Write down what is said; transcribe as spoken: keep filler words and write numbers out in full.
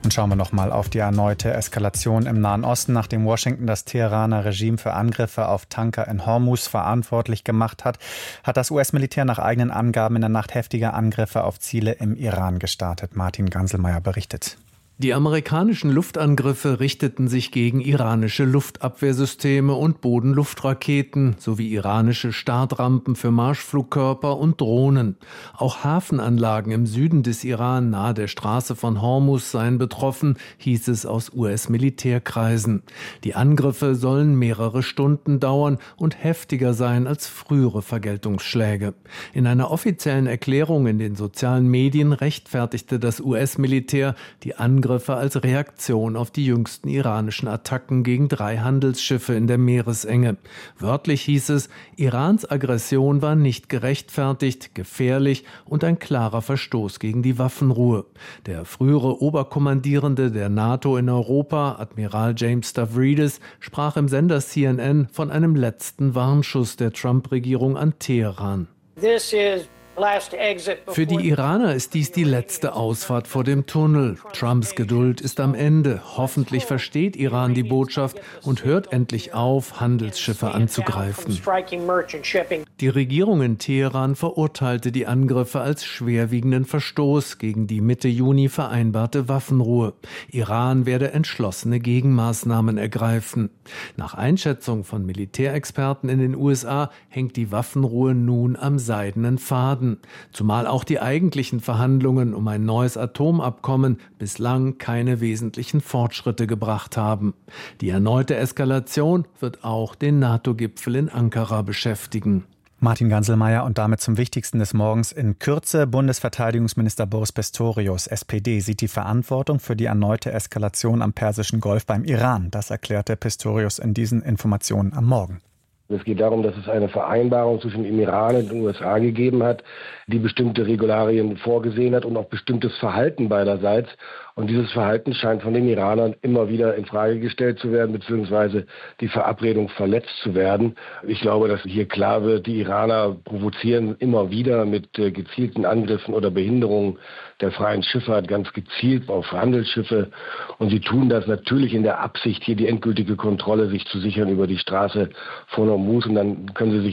Und schauen wir nochmal auf die erneute Eskalation im Nahen Osten, nachdem Washington das Teheraner Regime für Angriffe auf Tanker in Hormuz verantwortlich gemacht hat, hat das U S-Militär nach eigenen Angaben in der Nacht heftige Angriffe auf Ziele im Iran gestartet. Martin Ganselmeier berichtet. Die amerikanischen Luftangriffe richteten sich gegen iranische Luftabwehrsysteme und Boden-Luft-Raketen sowie iranische Startrampen für Marschflugkörper und Drohnen. Auch Hafenanlagen im Süden des Iran nahe der Straße von Hormuz seien betroffen, hieß es aus U S-Militärkreisen. Die Angriffe sollen mehrere Stunden dauern und heftiger sein als frühere Vergeltungsschläge. In einer offiziellen Erklärung in den sozialen Medien rechtfertigte das U S-Militär die Angriffe als Reaktion auf die jüngsten iranischen Attacken gegen drei Handelsschiffe in der Meeresenge. Wörtlich hieß es, Irans Aggression war nicht gerechtfertigt, gefährlich und ein klarer Verstoß gegen die Waffenruhe. Der frühere Oberkommandierende der NATO in Europa, Admiral James Stavridis, sprach im Sender C N N von einem letzten Warnschuss der Trump-Regierung an Teheran. This is Für die Iraner ist dies die letzte Ausfahrt vor dem Tunnel. Trumps Geduld ist am Ende. Hoffentlich versteht Iran die Botschaft und hört endlich auf, Handelsschiffe anzugreifen. Die Regierung in Teheran verurteilte die Angriffe als schwerwiegenden Verstoß gegen die Mitte Juni vereinbarte Waffenruhe. Iran werde entschlossene Gegenmaßnahmen ergreifen. Nach Einschätzung von Militärexperten in den U S A hängt die Waffenruhe nun am seidenen Faden. Zumal auch die eigentlichen Verhandlungen um ein neues Atomabkommen bislang keine wesentlichen Fortschritte gebracht haben. Die erneute Eskalation wird auch den NATO-Gipfel in Ankara beschäftigen. Martin Ganselmeier und damit zum Wichtigsten des Morgens in Kürze. Bundesverteidigungsminister Boris Pistorius, S P D, sieht die Verantwortung für die erneute Eskalation am Persischen Golf beim Iran. Das erklärte Pistorius in diesen Informationen am Morgen. Es geht darum, dass es eine Vereinbarung zwischen dem Iran und den U S A gegeben hat, die bestimmte Regularien vorgesehen hat und auch bestimmtes Verhalten beiderseits. Und dieses Verhalten scheint von den Iranern immer wieder in Frage gestellt zu werden, beziehungsweise die Verabredung verletzt zu werden. Ich glaube, dass hier klar wird, die Iraner provozieren immer wieder mit äh, gezielten Angriffen oder Behinderungen der freien Schifffahrt, ganz gezielt auf Handelsschiffe. Und sie tun das natürlich in der Absicht, hier die endgültige Kontrolle sich zu sichern über die Straße von Hormuz. Und dann können sie sich